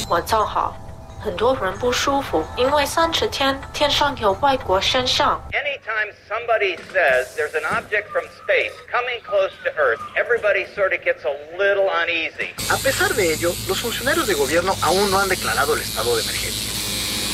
晚上好。很多人不舒服，因为30天天上有外国现象。 Anytime somebody says there's an object from space coming close to Earth, everybody sort of gets a little uneasy. A pesar de ello, los funcionarios de gobierno aún no han declarado el estado de emergencia.